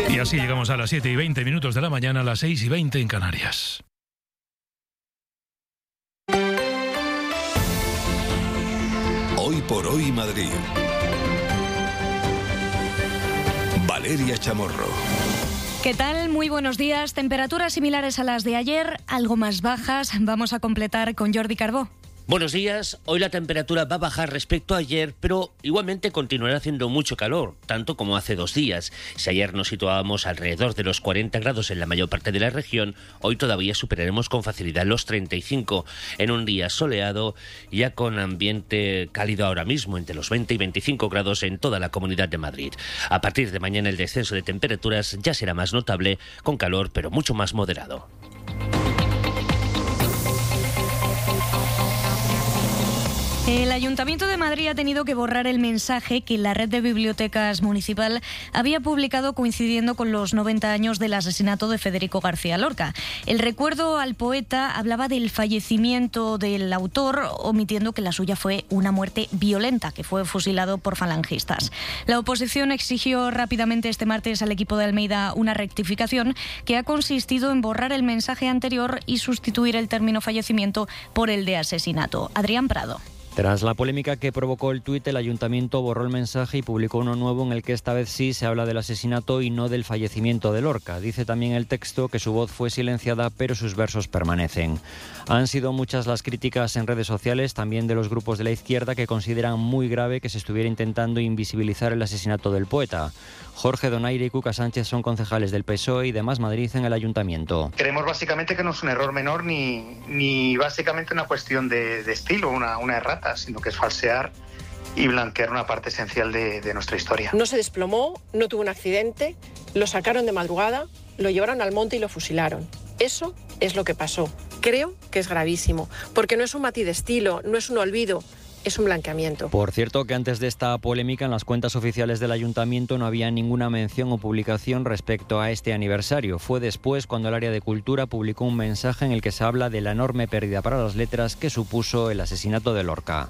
Y así llegamos a las 7:20 de la mañana, a las 6:20 en Canarias. Hoy por hoy Madrid. Valeria Chamorro. ¿Qué tal? Muy buenos días. Temperaturas similares a las de ayer, algo más bajas. Vamos a completar con Jordi Carbó. Buenos días. Hoy la temperatura va a bajar respecto a ayer, pero igualmente continuará haciendo mucho calor, tanto como hace 2 días. Si ayer nos situábamos alrededor de los 40 grados en la mayor parte de la región, hoy todavía superaremos con facilidad los 35, en un día soleado, ya con ambiente cálido ahora mismo, entre los 20 y 25 grados en toda la Comunidad de Madrid. A partir de mañana el descenso de temperaturas ya será más notable, con calor pero mucho más moderado. El Ayuntamiento de Madrid ha tenido que borrar el mensaje que la red de bibliotecas municipal había publicado coincidiendo con los 90 años del asesinato de Federico García Lorca. El recuerdo al poeta hablaba del fallecimiento del autor, omitiendo que la suya fue una muerte violenta, que fue fusilado por falangistas. La oposición exigió rápidamente este martes al equipo de Almeida una rectificación que ha consistido en borrar el mensaje anterior y sustituir el término fallecimiento por el de asesinato. Adrián Prado. Tras la polémica que provocó el tuit, el ayuntamiento borró el mensaje y publicó uno nuevo en el que esta vez sí se habla del asesinato y no del fallecimiento de Lorca. Dice también el texto que su voz fue silenciada, pero sus versos permanecen. Han sido muchas las críticas en redes sociales, también de los grupos de la izquierda, que consideran muy grave que se estuviera intentando invisibilizar el asesinato del poeta. Jorge Donaire y Cuca Sánchez son concejales del PSOE y de Más Madrid en el ayuntamiento. Creemos básicamente que no es un error menor ni básicamente una cuestión de estilo, una errata, sino que es falsear y blanquear una parte esencial de nuestra historia. No se desplomó, no tuvo un accidente, lo sacaron de madrugada, lo llevaron al monte y lo fusilaron. Eso es lo que pasó. Creo que es gravísimo, porque no es un matiz de estilo, no es un olvido, es un blanqueamiento. Por cierto, que antes de esta polémica en las cuentas oficiales del ayuntamiento no había ninguna mención o publicación respecto a este aniversario. Fue después cuando el área de cultura publicó un mensaje en el que se habla de la enorme pérdida para las letras que supuso el asesinato de Lorca.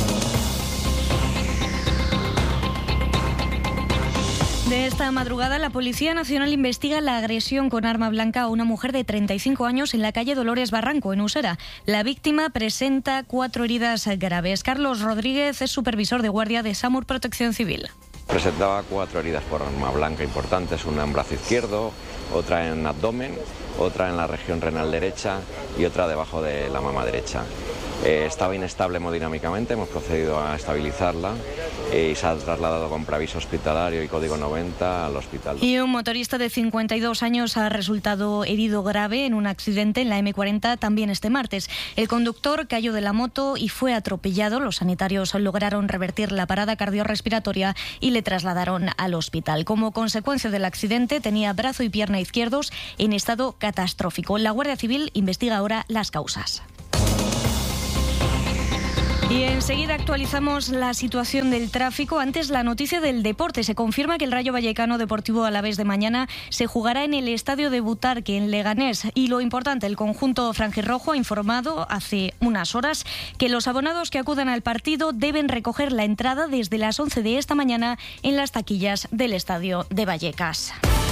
De esta madrugada, la Policía Nacional investiga la agresión con arma blanca a una mujer de 35 años en la calle Dolores Barranco, en Usera. La víctima presenta 4 heridas graves. Carlos Rodríguez es supervisor de guardia de SAMUR Protección Civil. Presentaba 4 heridas por arma blanca importantes, una en brazo izquierdo, otra en abdomen, otra en la región renal derecha y otra debajo de la mama derecha. Estaba inestable hemodinámicamente, hemos procedido a estabilizarla y se ha trasladado con preaviso hospitalario y código 90 al hospital. Y un motorista de 52 años ha resultado herido grave en un accidente en la M40 también este martes. El conductor cayó de la moto y fue atropellado. Los sanitarios lograron revertir la parada cardiorrespiratoria y le trasladaron al hospital. Como consecuencia del accidente, tenía brazo y pierna izquierdos en estado catastrófico. La Guardia Civil investiga ahora las causas. Y enseguida actualizamos la situación del tráfico. Antes, la noticia del deporte. Se confirma que el Rayo Vallecano Deportivo Alavés de mañana se jugará en el Estadio de Butarque, en Leganés. Y lo importante, el conjunto franjirrojo ha informado hace unas horas que los abonados que acudan al partido deben recoger la entrada desde las 11 de esta mañana en las taquillas del Estadio de Vallecas.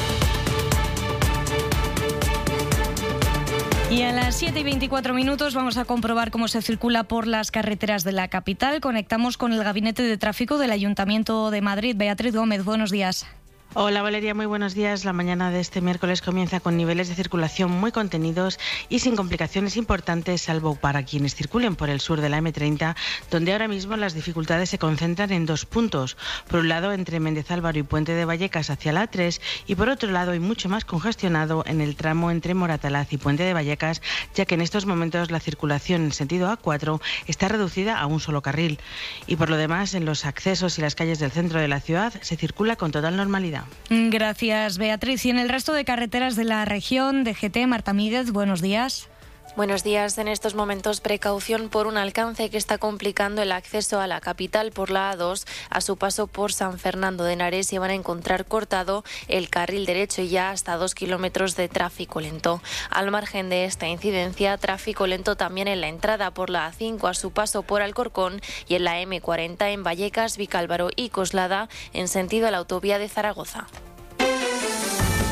Y a las 7:24 vamos a comprobar cómo se circula por las carreteras de la capital. Conectamos con el Gabinete de Tráfico del Ayuntamiento de Madrid. Beatriz Gómez, buenos días. Hola Valeria, muy buenos días. La mañana de este miércoles comienza con niveles de circulación muy contenidos y sin complicaciones importantes, salvo para quienes circulen por el sur de la M30, donde ahora mismo las dificultades se concentran en 2 puntos. Por un lado, entre Méndez Álvaro y Puente de Vallecas hacia la A3, y por otro lado, y mucho más congestionado, en el tramo entre Moratalaz y Puente de Vallecas, ya que en estos momentos la circulación en sentido A4 está reducida a un solo carril. Y por lo demás, en los accesos y las calles del centro de la ciudad se circula con total normalidad. Gracias, Beatriz. Y en el resto de carreteras de la región, DGT, Marta Míguez, buenos días. Buenos días. En estos momentos, precaución por un alcance que está complicando el acceso a la capital por la A2. A su paso por San Fernando de Henares se van a encontrar cortado el carril derecho y ya hasta 2 kilómetros de tráfico lento. Al margen de esta incidencia, tráfico lento también en la entrada por la A5 a su paso por Alcorcón y en la M40 en Vallecas, Vicálvaro y Coslada en sentido a la autovía de Zaragoza.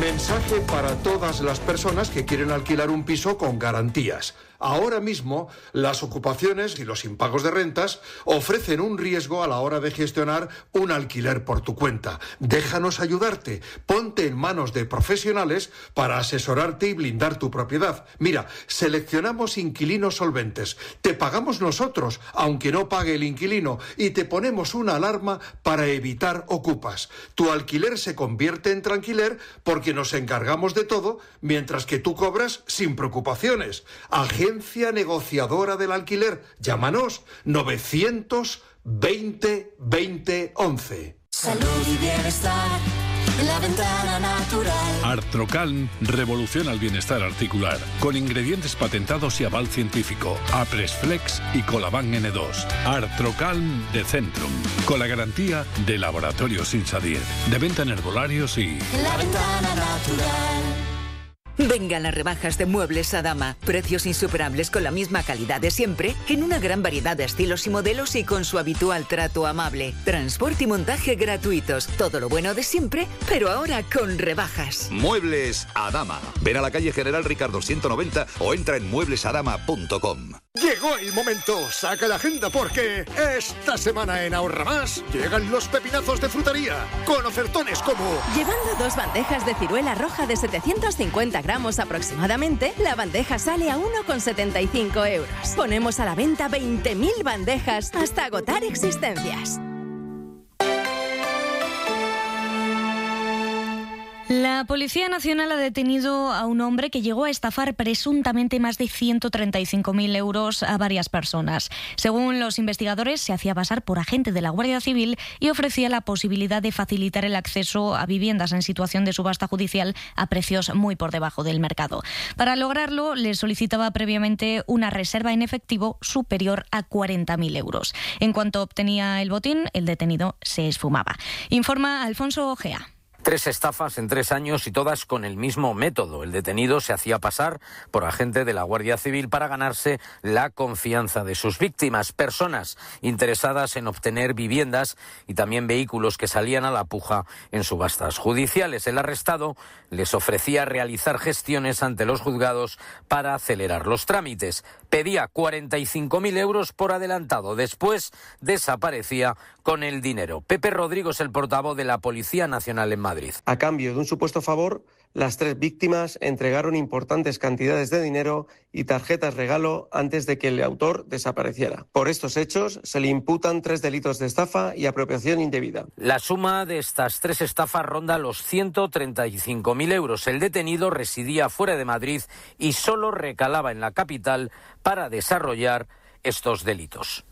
Mensaje para todas las personas que quieren alquilar un piso con garantías. Ahora mismo, las ocupaciones y los impagos de rentas ofrecen un riesgo a la hora de gestionar un alquiler por tu cuenta. Déjanos ayudarte. Ponte en manos de profesionales para asesorarte y blindar tu propiedad. Mira, seleccionamos inquilinos solventes. Te pagamos nosotros, aunque no pague el inquilino, y te ponemos una alarma para evitar ocupas. Tu alquiler se convierte en tranquiler porque nos encargamos de todo, mientras que tú cobras sin preocupaciones. Agencia negociadora del alquiler. Llámanos 920 20 11. Salud y bienestar, La Ventana Natural. Artrocalm revoluciona el bienestar articular con ingredientes patentados y aval científico. Apresflex y Colaban N2. Artrocalm de Centrum, con la garantía de Laboratorios Insadir, de venta en herbolarios y... La Ventana Natural. Vengan las rebajas de Muebles Adama. Precios insuperables con la misma calidad de siempre, en una gran variedad de estilos y modelos y con su habitual trato amable. Transporte y montaje gratuitos. Todo lo bueno de siempre, pero ahora con rebajas. Muebles Adama. Ven a la calle General Ricardo 190 o entra en mueblesadama.com. Llegó el momento, saca la agenda porque esta semana en Ahorra Más llegan los pepinazos de frutería con ofertones como... Llevando 2 bandejas de ciruela roja de 750 gramos aproximadamente, la bandeja sale a 1,75 euros. Ponemos a la venta 20.000 bandejas hasta agotar existencias. La Policía Nacional ha detenido a un hombre que llegó a estafar presuntamente más de 135.000 euros a varias personas. Según los investigadores, se hacía pasar por agente de la Guardia Civil y ofrecía la posibilidad de facilitar el acceso a viviendas en situación de subasta judicial a precios muy por debajo del mercado. Para lograrlo, le solicitaba previamente una reserva en efectivo superior a 40.000 euros. En cuanto obtenía el botín, el detenido se esfumaba. Informa Alfonso Ojea. 3 estafas en 3 años y todas con el mismo método. El detenido se hacía pasar por agente de la Guardia Civil para ganarse la confianza de sus víctimas, personas interesadas en obtener viviendas y también vehículos que salían a la puja en subastas judiciales. El arrestado les ofrecía realizar gestiones ante los juzgados para acelerar los trámites. Pedía 45.000 euros por adelantado. Después desaparecía con el dinero. Pepe Rodrigo es el portavoz de la Policía Nacional en Madrid. A cambio de un supuesto favor, las 3 víctimas entregaron importantes cantidades de dinero y tarjetas regalo antes de que el autor desapareciera. Por estos hechos se le imputan 3 delitos de estafa y apropiación indebida. La suma de estas 3 estafas ronda los 135.000 euros. El detenido residía fuera de Madrid y solo recalaba en la capital para desarrollar estos delitos.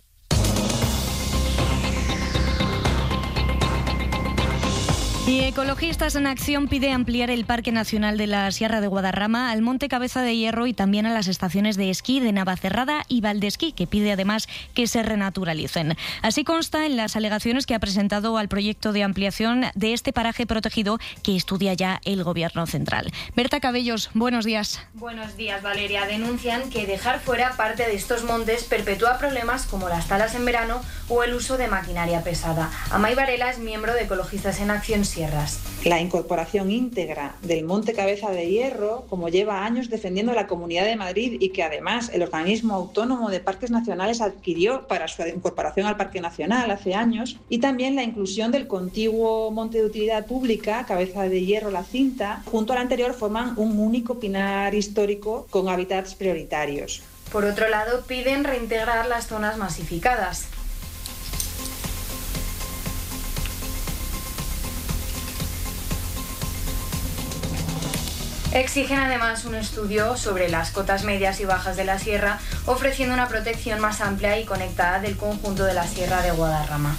Y Ecologistas en Acción pide ampliar el Parque Nacional de la Sierra de Guadarrama al Monte Cabeza de Hierro y también a las estaciones de esquí de Navacerrada y Valdesquí, que pide además que se renaturalicen. Así consta en las alegaciones que ha presentado al proyecto de ampliación de este paraje protegido que estudia ya el Gobierno central. Berta Cabellos, buenos días. Buenos días, Valeria. Denuncian que dejar fuera parte de estos montes perpetúa problemas como las talas en verano o el uso de maquinaria pesada. Amay Varela es miembro de Ecologistas en Acción Sierras. La incorporación íntegra del Monte Cabeza de Hierro, como lleva años defendiendo la Comunidad de Madrid y que además el organismo autónomo de parques nacionales adquirió para su incorporación al Parque Nacional hace años, y también la inclusión del contiguo monte de utilidad pública, Cabeza de Hierro La Cinta, junto al anterior forman un único pinar histórico con hábitats prioritarios. Por otro lado, piden reintegrar las zonas masificadas. Exigen además un estudio sobre las cotas medias y bajas de la sierra, ofreciendo una protección más amplia y conectada del conjunto de la Sierra de Guadarrama.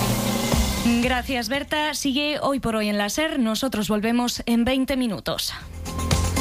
Gracias, Berta. Sigue Hoy por Hoy en la SER. Nosotros volvemos en 20 minutos.